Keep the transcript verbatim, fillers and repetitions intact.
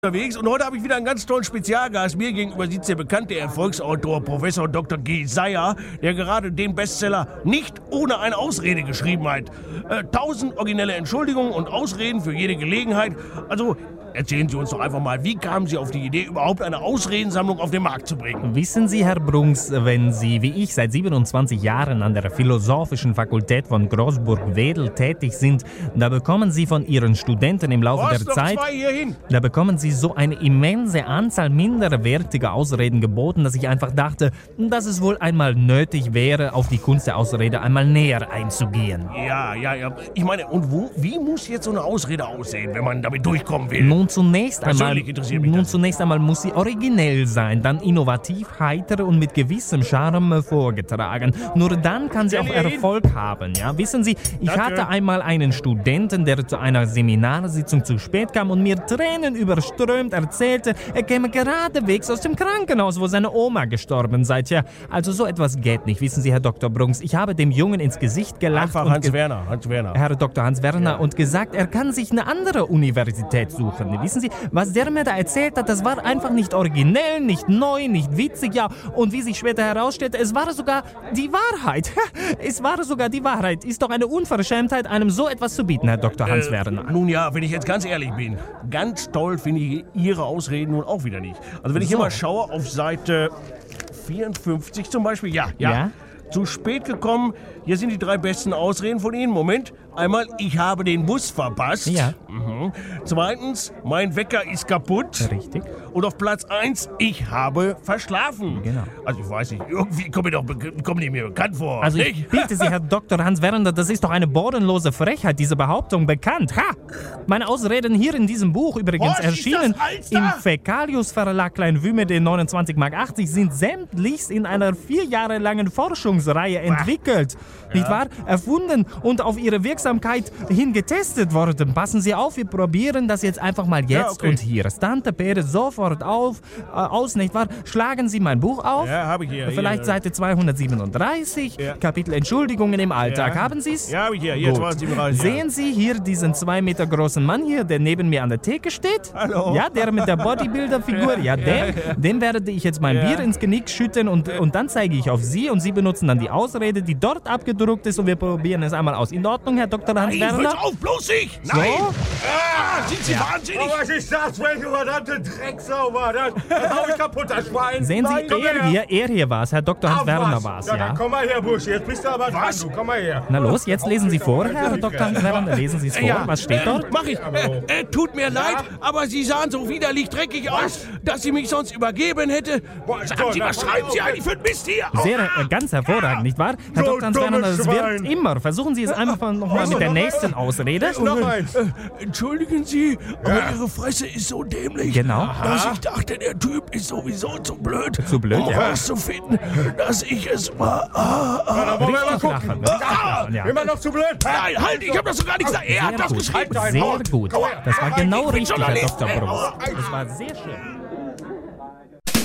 unterwegs und heute habe ich wieder einen ganz tollen Spezialgast. Mir gegenüber sitzt der bekannte Erfolgsautor Professor Doktor G. Seyer, der gerade den Bestseller Nicht ohne eine Ausrede geschrieben hat. Äh, tausend originelle Entschuldigungen und Ausreden für jede Gelegenheit. Also erzählen Sie uns doch einfach mal, wie kamen Sie auf die Idee, überhaupt eine Ausredensammlung auf den Markt zu bringen? Wissen Sie, Herr Brunks, wenn Sie, wie ich, seit siebenundzwanzig Jahren an der Philosophischen Fakultät von Großburg-Wedel tätig sind, da bekommen Sie von Ihren Studenten im Laufe Was, der Zeit, zwei hierhin? da bekommen Sie so eine immense Anzahl minderwertiger Ausreden geboten, dass ich einfach dachte, dass es wohl einmal nötig wäre, auf die Kunst der Ausrede einmal näher einzugehen. Ja, ja, ja. Ich meine, und wo, wie muss jetzt so eine Ausrede aussehen, wenn man damit durchkommen will? Nun zunächst einmal, Persönlich interessiert mich nun das. zunächst einmal muss sie originell sein, dann innovativ, heiter und mit gewissem Charme vorgetragen. Nur dann kann sie auch Erfolg haben. Ja? Wissen Sie, ich Danke. hatte einmal einen Studenten, der zu einer Seminarsitzung zu spät kam und mir Tränen überströmt erzählte, er käme geradewegs aus dem Krankenhaus, wo seine Oma gestorben sei. Tja, also so etwas geht nicht. Wissen Sie, Herr Doktor Brunks, ich habe dem Jungen ins Gesicht gelacht Einfach und Hans ge- Werner, Hans Werner. Herr Doktor Hans Werner, und gesagt, er kann sich eine andere Universität suchen. Wissen Sie, was der mir da erzählt hat, das war einfach nicht originell, nicht neu, nicht witzig, ja. Und wie sich später herausstellte, es war sogar die Wahrheit. Es war sogar die Wahrheit. Ist doch eine Unverschämtheit, einem so etwas zu bieten, Herr Doktor Hans Äh, Werner. Nun ja, wenn ich jetzt ganz ehrlich bin, ganz toll finde ich Ihre Ausreden nun auch wieder nicht. Also wenn ich So. hier mal schaue auf Seite vierundfünfzig zum Beispiel, ja, ja, Ja? zu spät gekommen, hier sind die drei besten Ausreden von Ihnen. Moment, einmal, ich habe den Bus verpasst. Ja. Mhm. Zweitens, mein Wecker ist kaputt. Richtig. Und auf Platz eins, ich habe verschlafen. Genau. Also ich weiß nicht, irgendwie kommen die, doch, be- kommen die mir bekannt vor. Also ich nicht? bitte Sie, Herr Doktor Hans Werner, das ist doch eine bodenlose Frechheit, diese Behauptung bekannt. Ha! Meine Ausreden hier in diesem Buch, übrigens Was ist erschienen das, Alster? im Fäkalius Verlag Kleinwümede, neunundzwanzig Mark achtzig, sind sämtlichst in einer vier Jahre langen Forschungsreihe entwickelt. Nicht wahr? Erfunden und auf ihre Wirksamkeit hin getestet worden. Passen Sie auf, wir probieren das jetzt einfach mal jetzt Ja, okay. und hier. Stante Pere sofort auf, äh, aus, nicht wahr? Schlagen Sie mein Buch auf. Ja, habe ich hier. Vielleicht hier. Seite zweihundertsiebenunddreißig, Ja. Kapitel Entschuldigungen im Alltag. Ja. Haben Sie es? Ja, habe ich hier. Hier, Gut. zweihundertsiebenunddreißig. Sehen Sie hier diesen zwei Meter großen Mann hier, der neben mir an der Theke steht? Hallo. Ja, der mit der Bodybuilder-Figur. Ja, dem, dem werde ich jetzt mein Ja. Bier ins Genick schütten und, und dann zeige ich auf Sie und Sie benutzen dann die Ausrede, die dort abgedruckt ist, und wir probieren es einmal aus. In Ordnung, Herr Doktor Hans Nein, hört Werner? auf, bloß nicht! Nein! So? Ah, sind Sie wahnsinnig? Oh, was ist das? Welche verdammte Drecksau war das? Das hau ich kaputt, das Schwein. Sehen Sie, Nein, komm er her. hier, er hier war es, Herr Doktor Hans Auf Werner was? war es, Ja, ja. dann komm mal her, Bursche. Jetzt bist du aber dran, Was? du. Komm mal her. Na los, jetzt lesen Sie vor, Herr Doktor Hans Werner, lesen Sie es vor. Ja. Was steht dort? Mach ich. Äh, äh, tut mir leid, aber Sie sahen so widerlich dreckig aus, dass Sie mich sonst übergeben hätte. Sagen Sie, na, was komm, schreiben Sie okay. eigentlich für ein Mist hier? Sehr, äh, ganz hervorragend, nicht wahr? Herr Du Doktor Hans Werner, dummes das wird Schwein. immer. Versuchen Sie es einfach nochmal mit der noch nächsten Ausrede. Noch eins. Äh, entschuldigen Sie, aber Ihre Fresse ist so dämlich, Genau. dass ich dachte, der Typ ist sowieso zu blöd, Zu blöd, um ja. rauszufinden, dass ich es war. Ah, ah. Da wollen wir mal Richtig gucken. lachen, richtig lachen, ja. Immer noch zu blöd. Nein, halt, ich hab das doch gar nicht gesagt. Er hat Sehr das gut, geschrieben. Dein sehr Haut. gut. Komm her. Das war genau Ich bin richtig, Herr Journalist. Doktor Brunks. Das war sehr schön.